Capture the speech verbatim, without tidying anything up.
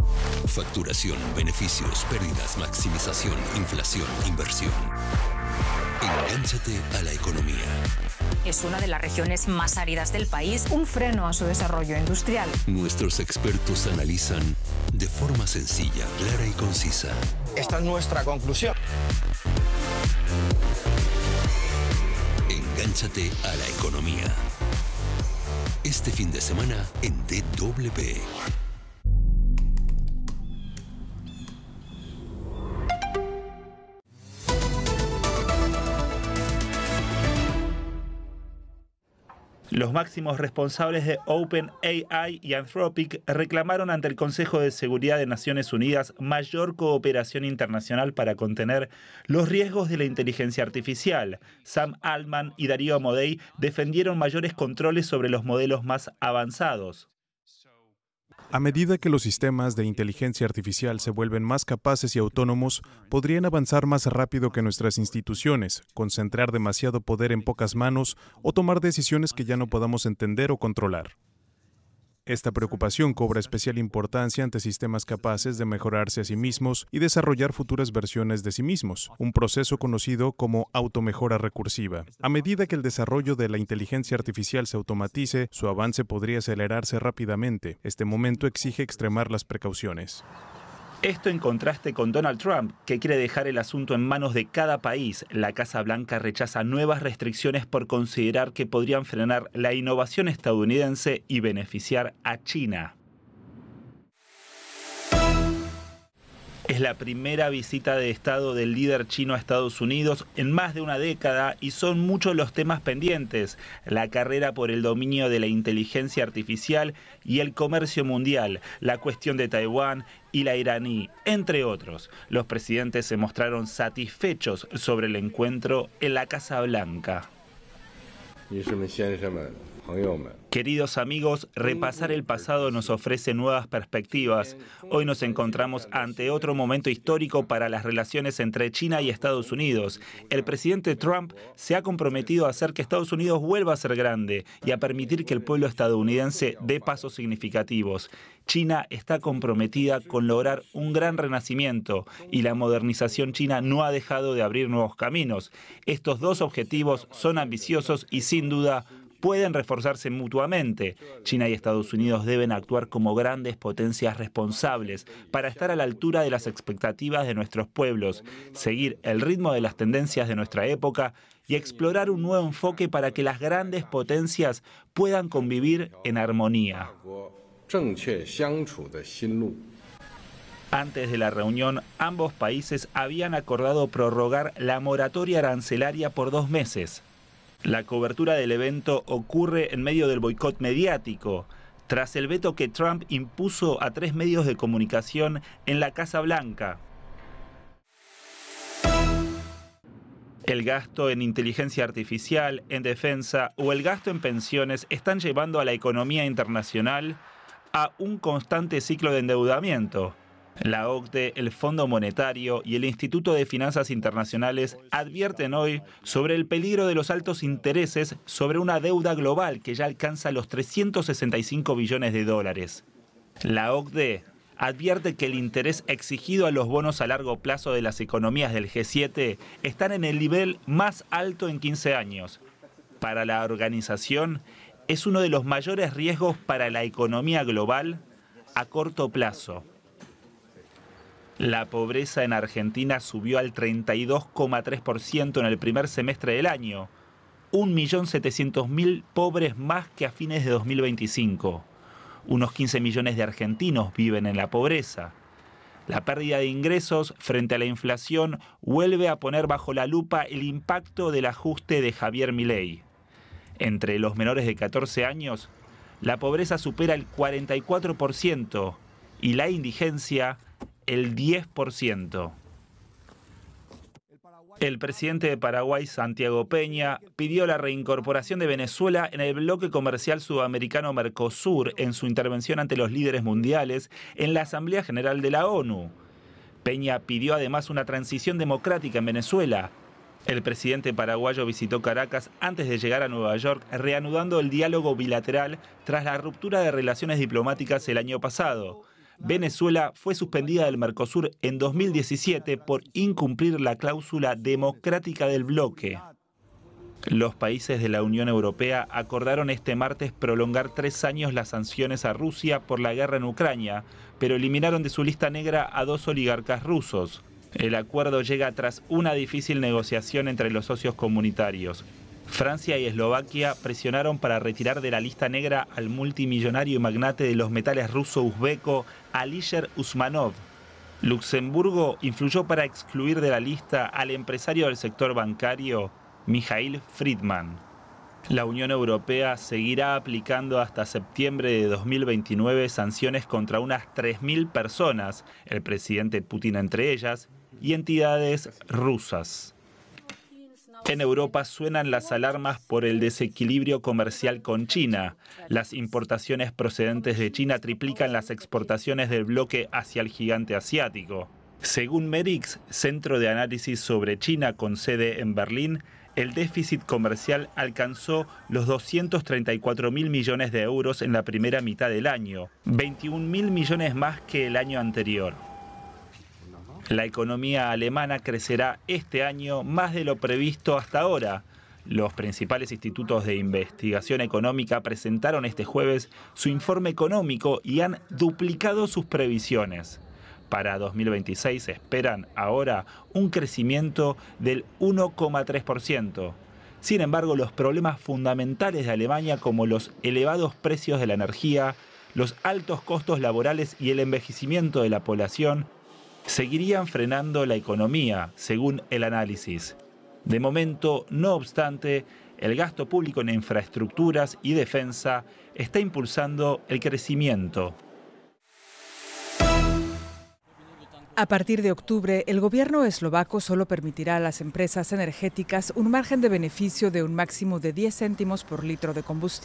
Facturación, beneficios, pérdidas, maximización, inflación, inversión. Engánchate a la economía. Es una de las regiones más áridas del país. Un freno a su desarrollo industrial. Nuestros expertos analizan de forma sencilla, clara y concisa. Esta es nuestra conclusión. Engánchate a la economía. Este fin de semana en D W. Los máximos responsables de OpenAI y Anthropic reclamaron ante el Consejo de Seguridad de Naciones Unidas mayor cooperación internacional para contener los riesgos de la inteligencia artificial. Sam Altman y Darío Amodei defendieron mayores controles sobre los modelos más avanzados. A medida que los sistemas de inteligencia artificial se vuelven más capaces y autónomos, podrían avanzar más rápido que nuestras instituciones, concentrar demasiado poder en pocas manos o tomar decisiones que ya no podamos entender o controlar. Esta preocupación cobra especial importancia ante sistemas capaces de mejorarse a sí mismos y desarrollar futuras versiones de sí mismos, un proceso conocido como automejora recursiva. A medida que el desarrollo de la inteligencia artificial se automatice, su avance podría acelerarse rápidamente. Este momento exige extremar las precauciones. Esto en contraste con Donald Trump, que quiere dejar el asunto en manos de cada país. La Casa Blanca rechaza nuevas restricciones por considerar que podrían frenar la innovación estadounidense y beneficiar a China. Es la primera visita de Estado del líder chino a Estados Unidos en más de una década y son muchos los temas pendientes: la carrera por el dominio de la inteligencia artificial y el comercio mundial, la cuestión de Taiwán y la iraní, entre otros. Los presidentes se mostraron satisfechos sobre el encuentro en la Casa Blanca. Queridos amigos, repasar el pasado nos ofrece nuevas perspectivas. Hoy nos encontramos ante otro momento histórico para las relaciones entre China y Estados Unidos. El presidente Trump se ha comprometido a hacer que Estados Unidos vuelva a ser grande y a permitir que el pueblo estadounidense dé pasos significativos. China está comprometida con lograr un gran renacimiento y la modernización china no ha dejado de abrir nuevos caminos. Estos dos objetivos son ambiciosos y sin duda pueden reforzarse mutuamente. China y Estados Unidos deben actuar como grandes potencias responsables para estar a la altura de las expectativas de nuestros pueblos, seguir el ritmo de las tendencias de nuestra época y explorar un nuevo enfoque para que las grandes potencias puedan convivir en armonía. Antes de la reunión, ambos países habían acordado prorrogar la moratoria arancelaria por dos meses. La cobertura del evento ocurre en medio del boicot mediático, tras el veto que Trump impuso a tres medios de comunicación en la Casa Blanca. El gasto en inteligencia artificial, en defensa o el gasto en pensiones están llevando a la economía internacional a un constante ciclo de endeudamiento. La O C D E, el Fondo Monetario y el Instituto de Finanzas Internacionales advierten hoy sobre el peligro de los altos intereses sobre una deuda global que ya alcanza los trescientos sesenta y cinco billones de dólares. La O C D E advierte que el interés exigido a los bonos a largo plazo de las economías del G siete están en el nivel más alto en quince años. Para la organización, es uno de los mayores riesgos para la economía global a corto plazo. La pobreza en Argentina subió al treinta y dos coma tres por ciento en el primer semestre del año, un millón setecientos mil pobres más que a fines de dos mil veinticinco. Unos quince millones de argentinos viven en la pobreza. La pérdida de ingresos frente a la inflación vuelve a poner bajo la lupa el impacto del ajuste de Javier Milei. Entre los menores de catorce años, la pobreza supera el cuarenta y cuatro por ciento y la indigencia el diez por ciento. El presidente de Paraguay, Santiago Peña, pidió la reincorporación de Venezuela en el bloque comercial sudamericano Mercosur en su intervención ante los líderes mundiales en la Asamblea General de la ONU. Peña pidió además una transición democrática en Venezuela. El presidente paraguayo visitó Caracas antes de llegar a Nueva York, reanudando el diálogo bilateral tras la ruptura de relaciones diplomáticas el año pasado. Venezuela fue suspendida del Mercosur en dos mil diecisiete por incumplir la cláusula democrática del bloque. Los países de la Unión Europea acordaron este martes prolongar tres años las sanciones a Rusia por la guerra en Ucrania, pero eliminaron de su lista negra a dos oligarcas rusos. El acuerdo llega tras una difícil negociación entre los socios comunitarios. Francia y Eslovaquia presionaron para retirar de la lista negra al multimillonario y magnate de los metales ruso-uzbeco Alisher Usmanov. Luxemburgo influyó para excluir de la lista al empresario del sector bancario Mijail Friedman. La Unión Europea seguirá aplicando hasta septiembre de dos mil veintinueve sanciones contra unas tres mil personas, el presidente Putin entre ellas, y entidades rusas. En Europa suenan las alarmas por el desequilibrio comercial con China. Las importaciones procedentes de China triplican las exportaciones del bloque hacia el gigante asiático. Según Merix, Centro de Análisis sobre China con sede en Berlín, el déficit comercial alcanzó los doscientos treinta y cuatro mil millones de euros en la primera mitad del año, veintiún mil millones más que el año anterior. La economía alemana crecerá este año más de lo previsto hasta ahora. Los principales institutos de investigación económica presentaron este jueves su informe económico y han duplicado sus previsiones. Para dos mil veintiséis esperan ahora un crecimiento del uno coma tres por ciento. Sin embargo, los problemas fundamentales de Alemania, como los elevados precios de la energía, los altos costos laborales y el envejecimiento de la población, seguirían frenando la economía, según el análisis. De momento, no obstante, el gasto público en infraestructuras y defensa está impulsando el crecimiento. A partir de octubre, el gobierno eslovaco solo permitirá a las empresas energéticas un margen de beneficio de un máximo de diez céntimos por litro de combustible.